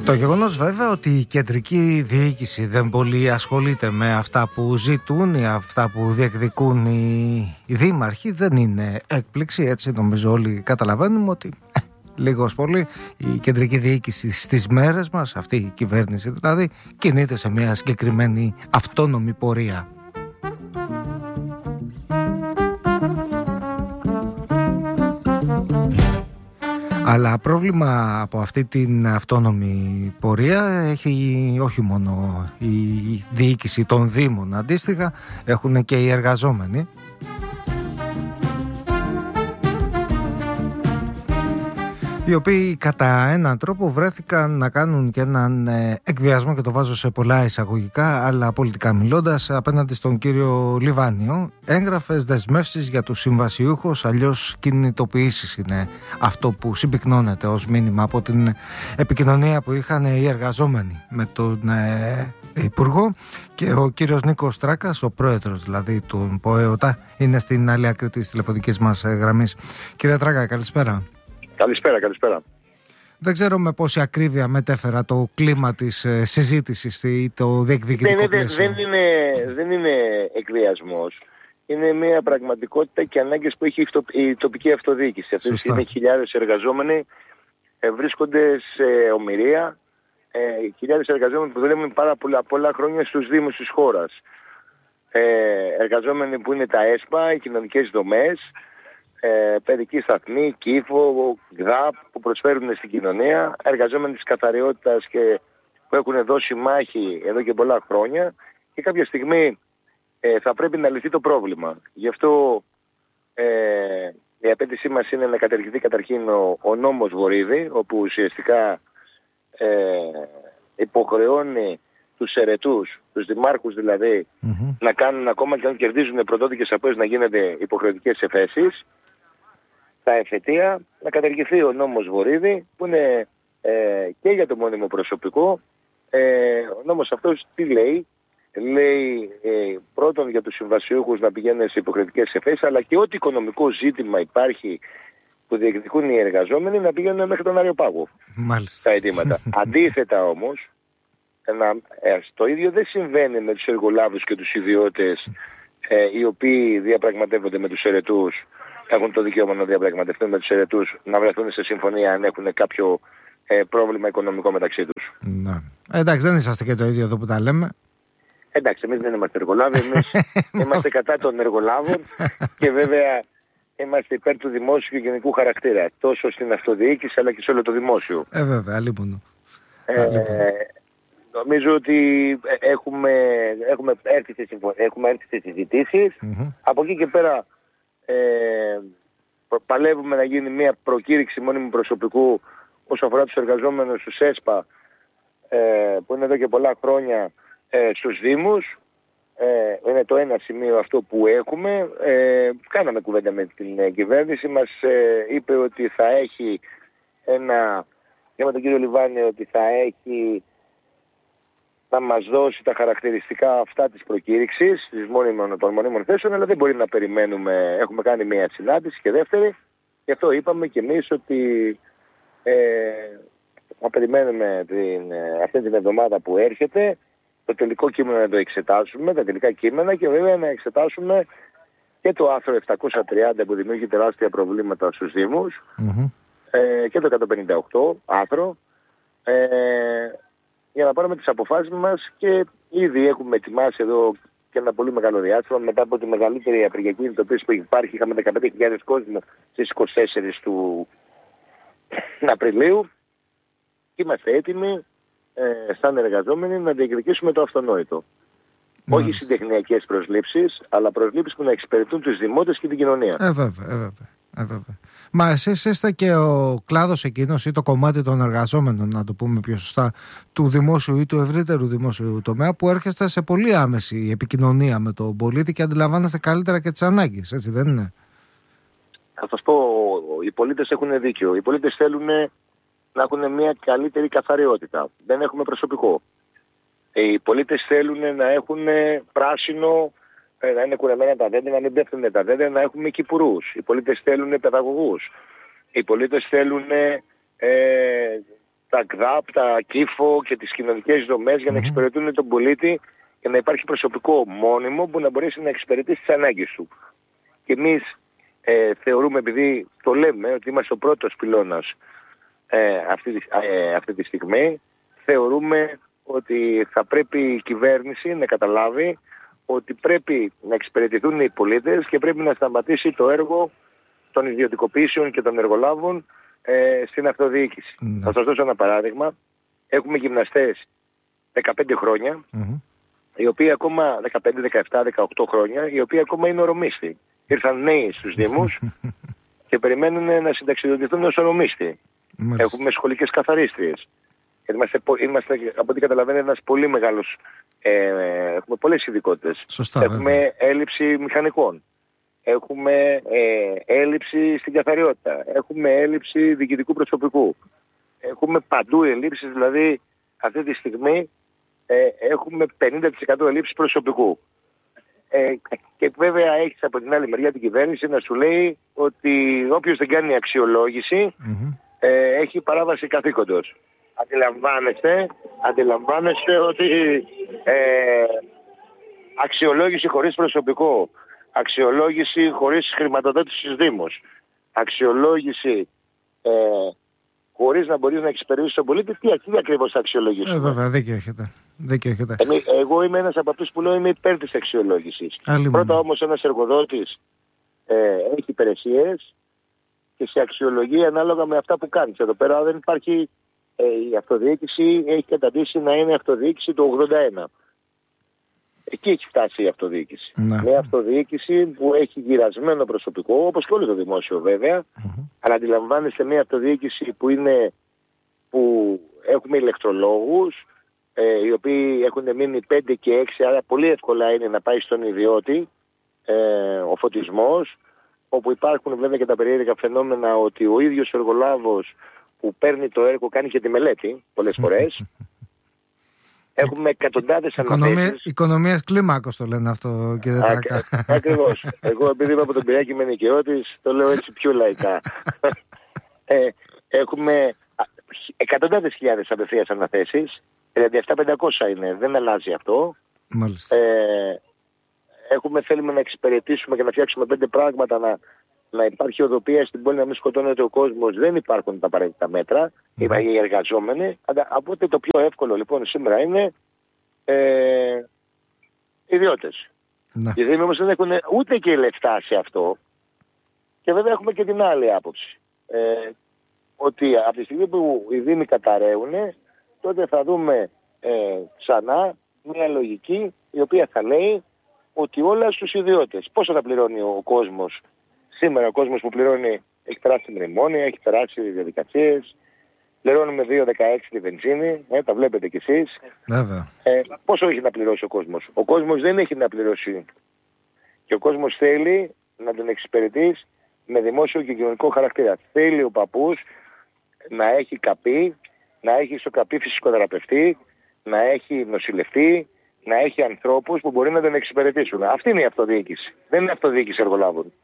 Το γεγονός βέβαια ότι η κεντρική διοίκηση δεν πολύ ασχολείται με αυτά που ζητούν ή αυτά που διεκδικούν οι δήμαρχοι δεν είναι έκπληξη. Έτσι νομίζω όλοι καταλαβαίνουμε ότι λίγος πολύ η κεντρική διοίκηση στις μέρες μας, αυτή η κυβέρνηση δηλαδή, κινείται σε μια συγκεκριμένη αυτόνομη πορεία. Αλλά πρόβλημα από αυτή την αυτόνομη πορεία έχει όχι μόνο η διοίκηση των Δήμων, αντίστοιχα έχουν και οι εργαζόμενοι. Οι οποίοι κατά έναν τρόπο βρέθηκαν να κάνουν και έναν εκβιασμό, και το βάζω σε πολλά εισαγωγικά, αλλά πολιτικά μιλώντας, απέναντι στον κύριο Λιβάνιο. Έγγραφες δεσμεύσεις για τους συμβασιούχους, αλλιώς κινητοποιήσεις είναι αυτό που συμπυκνώνεται ως μήνυμα από την επικοινωνία που είχαν οι εργαζόμενοι με τον Υπουργό. Και ο κύριος Νίκος Τράκας, ο πρόεδρος δηλαδή του ΠΟΕΟΤΑ, είναι στην άλλη άκρη της τηλεφωνικής μας γραμμής. Κύριε Τράκα, καλησπέρα. Καλησπέρα. Δεν ξέρω με πόση ακρίβεια μετέφερα το κλίμα της συζήτησης ή το διεκδικητικό πλαίσιο. Δεν είναι εκβιασμός. Είναι μια πραγματικότητα και ανάγκες που έχει η τοπική αυτοδιοίκηση. Αυτή τη στιγμή χιλιάδες εργαζόμενοι βρίσκονται σε ομηρία. Χιλιάδες εργαζόμενοι που δουλεύουν πάρα πολλά χρόνια στους δήμους της χώρας. Εργαζόμενοι που είναι τα ΕΣΠΑ, οι κοινωνικές δομές, παιδική σταθμή, ΚΙΦΟ, ΓΔΑΠ που προσφέρουν στην κοινωνία, εργαζόμενοι της καθαριότητας και που έχουν δώσει μάχη εδώ και πολλά χρόνια, και κάποια στιγμή θα πρέπει να λυθεί το πρόβλημα. Γι' αυτό η απέτησή μας είναι να καταργηθεί καταρχήν ο νόμος Βορίδη, όπου ουσιαστικά υποχρεώνει τους αιρετούς, τους δημάρχους δηλαδή, να κάνουν, ακόμα και αν κερδίζουν πρωτότικες απόες, να γίνονται υποχρεωτικές εφέσεις. Τα εφετεία, να καταργηθεί ο νόμος Βορίδη, που είναι και για το μόνιμο προσωπικό. Ο νόμος αυτός τι λέει? Λέει πρώτον για τους συμβασιούχους να πηγαίνουν σε υποχρεωτικές εφέσεις, αλλά και ό,τι οικονομικό ζήτημα υπάρχει που διεκδικούν οι εργαζόμενοι να πηγαίνουν μέχρι τον Αριοπάγο. Μάλιστα. Τα αιτήματα. Αντίθετα όμως, το ίδιο δεν συμβαίνει με τους εργολάβους και τους ιδιώτες οι οποίοι διαπραγματεύονται με τους αιρετούς. Έχουν το δικαίωμα να διαπραγματευτούν με τους αιρετούς, να βρεθούν σε συμφωνία αν έχουν κάποιο πρόβλημα οικονομικό μεταξύ τους. Ναι. Εντάξει, δεν είσαστε και το ίδιο εδώ που τα λέμε. Εντάξει, εμείς δεν είμαστε εργολάβοι, εμείς είμαστε κατά των εργολάβων και βέβαια είμαστε υπέρ του δημόσιου και γενικού χαρακτήρα, τόσο στην αυτοδιοίκηση αλλά και σε όλο το δημόσιο. Βέβαια, αλίμονο. Νομίζω ότι έχουμε έρθει σε συζητήσεις. Από εκεί και πέρα παλεύουμε να γίνει μια προκήρυξη μόνιμου προσωπικού όσον αφορά τους εργαζόμενους στους ΕΣΠΑ, που είναι εδώ και πολλά χρόνια στους Δήμους. Είναι το ένα σημείο αυτό που έχουμε. Κάναμε κουβέντα με την κυβέρνηση, μας είπε ότι θα έχει και με τον κύριο Λιβάνη ότι θα μας δώσει τα χαρακτηριστικά αυτά της προκήρυξης των μονίμων θέσεων, αλλά δεν μπορεί να περιμένουμε. Έχουμε κάνει μία συνάντηση και δεύτερη, γι' αυτό είπαμε και εμείς ότι θα περιμένουμε αυτή την εβδομάδα που έρχεται το τελικό κείμενο να το εξετάσουμε, τα τελικά κείμενα, και βέβαια να εξετάσουμε και το άρθρο 730 που δημιουργεί τεράστια προβλήματα στους Δήμους, και το 158 άρθρο, για να πάρουμε τις αποφάσεις μας. Και ήδη έχουμε ετοιμάσει εδώ και ένα πολύ μεγάλο διάστημα, μετά από τη μεγαλύτερη απεργιακή κινητοποίηση που υπάρχει. Είχαμε 15.000 κόσμο στις 24 του Απριλίου και είμαστε έτοιμοι σαν εργαζόμενοι να διεκδικήσουμε το αυτονόητο. Όχι συντεχνιακές προσλήψεις, αλλά προσλήψεις που να εξυπηρετούν τους δημότες και την κοινωνία. Βέβαια. Μα εσείς είστε και ο κλάδος εκείνος ή το κομμάτι των εργαζόμενων, να το πούμε πιο σωστά, του δημόσιου ή του ευρύτερου δημόσιου τομέα, που έρχεστε σε πολύ άμεση επικοινωνία με τον πολίτη και αντιλαμβάνεστε καλύτερα και τις ανάγκες, έτσι δεν είναι? Θα σας πω, οι πολίτες έχουν δίκιο. Οι πολίτες θέλουν να έχουν μια καλύτερη καθαριότητα. Δεν έχουμε προσωπικό. Οι πολίτες θέλουν να έχουν πράσινο, να είναι κουρεμένα τα δέντρα, να μην πέφτουν τα δέντρα, να έχουμε κυπουρούς. Οι πολίτες θέλουν παιδαγωγούς. Οι πολίτες θέλουν τα ΚΔΑΠ, τα ΚΥΦΟ και τις κοινωνικές δομές για να εξυπηρετούν τον πολίτη και να υπάρχει προσωπικό μόνιμο που να μπορέσει να εξυπηρετήσει τις ανάγκες του. Και εμείς θεωρούμε, επειδή το λέμε, ότι είμαστε ο πρώτος πυλώνας αυτή τη στιγμή, θεωρούμε ότι θα πρέπει η κυβέρνηση να καταλάβει ότι πρέπει να εξυπηρετηθούν οι πολίτες και πρέπει να σταματήσει το έργο των ιδιωτικοποιήσεων και των εργολάβων στην αυτοδιοίκηση. Θα σας δώσω ένα παράδειγμα. Έχουμε γυμναστές 15 χρόνια, οι οποίοι ακόμα 15, 17, 18 χρόνια, οι οποίοι ακόμα είναι ορομίστοι. Ήρθαν νέοι στους Δήμους και περιμένουν να συνταξιδοτηθούν ως ορομίστοι. Έχουμε σχολικές καθαρίστριες. Είμαστε, από ό,τι καταλαβαίνετε, ένας πολύ μεγάλος... έχουμε πολλές ειδικότητες. Έχουμε έλλειψη μηχανικών. Έχουμε έλλειψη στην καθαριότητα. Έχουμε έλλειψη διοικητικού προσωπικού. Έχουμε παντού ελλείψεις, δηλαδή αυτή τη στιγμή έχουμε 50% ελλείψεις προσωπικού. Και βέβαια έχεις από την άλλη μεριά την κυβέρνηση να σου λέει ότι όποιος δεν κάνει αξιολόγηση έχει παράβαση καθήκοντος. Αντιλαμβάνεστε ότι αξιολόγηση χωρίς προσωπικό, αξιολόγηση χωρίς χρηματοδότηση στους Δήμους, αξιολόγηση χωρίς να μπορείς να εξυπηρετήσεις τον πολίτη, τι ακριβώς θα αξιολογήσουμε. Βέβαια, δίκιο έχετε. Εγώ είμαι ένας από αυτούς που λέω είμαι υπέρ της αξιολόγησης. Πρώτα όμως ένας εργοδότης έχει υπηρεσίες και σε αξιολογεί ανάλογα με αυτά που κάνεις. Εδώ πέρα δεν υπάρχει, η αυτοδιοίκηση έχει καταντήσει να είναι αυτοδιοίκηση του 81. Εκεί έχει φτάσει η αυτοδιοίκηση. Μια αυτοδιοίκηση που έχει γυρασμένο προσωπικό, όπως και όλο το δημόσιο βέβαια, αλλά αντιλαμβάνεστε μια αυτοδιοίκηση που έχουμε ηλεκτρολόγους, οι οποίοι έχουν μείνει 5 και 6, άρα πολύ εύκολα είναι να πάει στον ιδιώτη ο φωτισμός, όπου υπάρχουν βέβαια και τα περίεργα φαινόμενα ότι ο ίδιος ο εργολάβος που παίρνει το έργο κάνει και τη μελέτη πολλές φορές. Έχουμε εκατοντάδες αναθέσεις. Οικονομίας κλίμακος το λένε αυτό, κύριε Τράκα. Ακριβώς. Εγώ επειδή είμαι από τον Πειραιά και είμαι νοικιώτης, το λέω έτσι πιο λαϊκά. Έχουμε εκατοντάδες χιλιάδες απευθείας αναθέσεις. 37.500 είναι, δεν αλλάζει αυτό. Μάλιστα. Θέλουμε να εξυπηρετήσουμε και να φτιάξουμε 5 πράγματα, να υπάρχει οδοποιία στην πόλη, να μην σκοτώνεται ο κόσμος. Δεν υπάρχουν τα απαραίτητα μέτρα, οι εργαζόμενοι. Οπότε το πιο εύκολο λοιπόν σήμερα είναι ιδιώτες. Οι Δήμοι όμως δεν έχουν ούτε και λεφτά σε αυτό. Και βέβαια έχουμε και την άλλη άποψη. Ότι από τη στιγμή που οι Δήμοι καταραίουν, τότε θα δούμε ξανά μια λογική η οποία θα λέει ότι όλα στους ιδιώτες. Πόσο θα πληρώνει ο κόσμος? Σήμερα ο κόσμος που πληρώνει έχει περάσει μνημόνια, έχει περάσει διαδικασίες. Πληρώνουμε 2,16 τη βενζίνη, τα βλέπετε κι εσείς. Πόσο έχει να πληρώσει ο κόσμος? Ο κόσμος δεν έχει να πληρώσει. Και ο κόσμος θέλει να τον εξυπηρετείς με δημόσιο και κοινωνικό χαρακτήρα. Θέλει ο παππούς να έχει καπί, να έχει στο καπί φυσικοθεραπευτή, να έχει νοσηλευτή, να έχει ανθρώπους που μπορεί να τον εξυπηρετήσουν. Αυτή είναι η αυτοδιοίκηση. Δεν είναι αυτοδιοίκηση εργολάβων.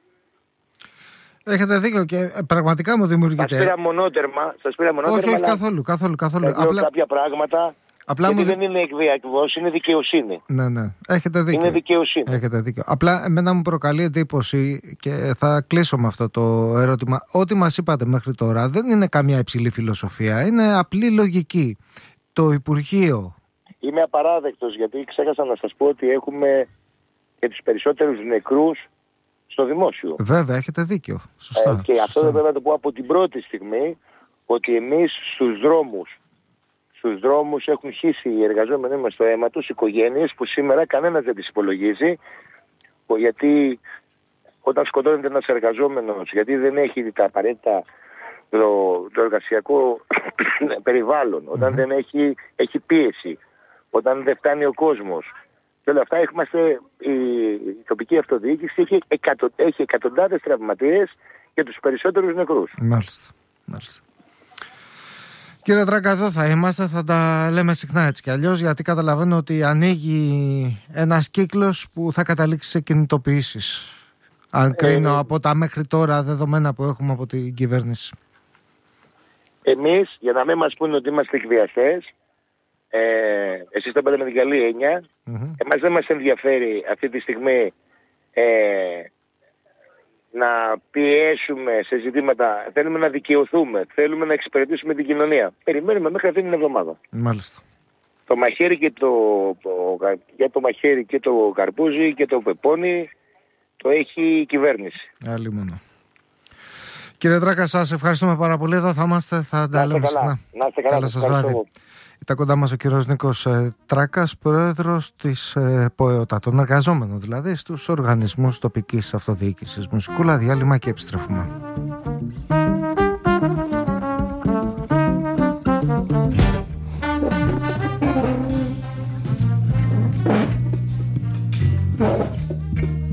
Έχετε δίκιο και πραγματικά μου δημιουργείται. Σας πήρα μονότερμα. Όχι, καθόλου. Απλά κάποια πράγματα. Γιατί δεν είναι εκβιασμός, είναι δικαιοσύνη. Ναι. Έχετε δίκιο. Είναι δικαιοσύνη. Έχετε δίκιο. Απλά εμένα μου προκαλεί εντύπωση και θα κλείσω με αυτό το ερώτημα. Ό,τι μας είπατε μέχρι τώρα δεν είναι καμία υψηλή φιλοσοφία. Είναι απλή λογική. Το Υπουργείο. Είμαι απαράδεκτος γιατί ξέχασα να σας πω ότι έχουμε και τους περισσότερους νεκρούς στο δημόσιο. Βέβαια, έχετε δίκιο. Σωστά. Και αυτό δεν πρέπει να το πω από την πρώτη στιγμή, ότι εμείς στους δρόμους έχουν χύσει οι εργαζόμενοι μας στο αίμα τους, οικογένειες που σήμερα κανένας δεν τις υπολογίζει, γιατί όταν σκοτώνεται ένας εργαζόμενος, γιατί δεν έχει τα απαραίτητα το εργασιακό περιβάλλον, όταν δεν έχει πίεση, όταν δεν φτάνει ο κόσμος. Και όλα αυτά η τοπική αυτοδιοίκηση έχει εκατοντάδες τραυματίες και τους περισσότερους νεκρούς. Μάλιστα. Κύριε Τράκα, εδώ θα είμαστε, θα τα λέμε συχνά έτσι κι αλλιώς, γιατί καταλαβαίνω ότι ανοίγει ένας κύκλος που θα καταλήξει σε κινητοποιήσεις. Αν κρίνω από τα μέχρι τώρα δεδομένα που έχουμε από την κυβέρνηση. Εμείς, για να μην μας πούνε ότι είμαστε εκβιαστές, εσείς το είπατε με την καλή έννοια, εμάς δεν μας ενδιαφέρει αυτή τη στιγμή να πιέσουμε σε ζητήματα. Θέλουμε να δικαιωθούμε, θέλουμε να εξυπηρετήσουμε την κοινωνία. Περιμένουμε μέχρι αυτή την εβδομάδα. Μάλιστα. Το μαχαίρι για το μαχαίρι και το καρπούζι και το πεπόνι το έχει η κυβέρνηση. Άλλη μόνο. Κύριε Τράκα, σας ευχαριστούμε πάρα πολύ. Εδώ θα είμαστε, θα τα λέμε συχνά. Να είστε καλά. Καλά σας βράδυ. Ήταν κοντά μας ο κύριος Νίκος Τράκας, πρόεδρος της ΠΟΕΟΤΑ, των εργαζόμενων δηλαδή στους οργανισμούς τοπικής αυτοδιοίκησης. Μουσικούλα, διάλειμμα και επιστρέφουμε.